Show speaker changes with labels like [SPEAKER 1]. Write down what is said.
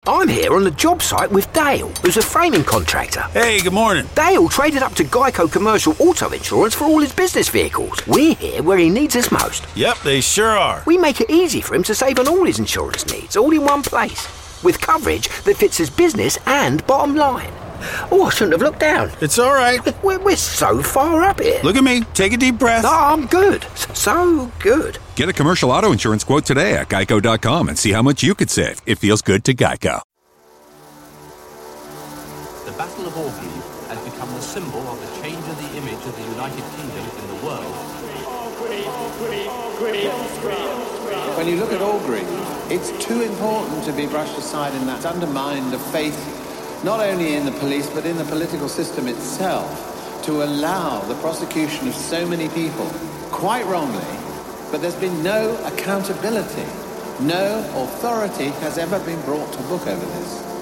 [SPEAKER 1] I'm here on the job site with Dale, who's a framing contractor.
[SPEAKER 2] Hey, good morning.
[SPEAKER 1] Dale traded up to Geico Commercial Auto Insurance for all his business vehicles. We're here where he needs us most.
[SPEAKER 2] Yep, they sure are.
[SPEAKER 1] We make it easy for him to save on all his insurance needs, all in one place, with coverage that fits his business and bottom line. Oh, I shouldn't have looked down.
[SPEAKER 2] It's all right.
[SPEAKER 1] We're so far up here.
[SPEAKER 2] Look at me. Take a deep breath.
[SPEAKER 1] No, I'm good. So good.
[SPEAKER 3] Get a commercial auto insurance quote today at geico.com and see how much you could save. It feels good to Geico.
[SPEAKER 4] The Battle of Orgreave has become the symbol of the change of the image of the United Kingdom in the world.
[SPEAKER 5] When you look at Orgreave, it's too important to be brushed aside, and that's undermined the faith not only in the police but in the political system itself to allow the prosecution of so many people, quite wrongly, but there's been no accountability. No authority has ever been brought to book over this.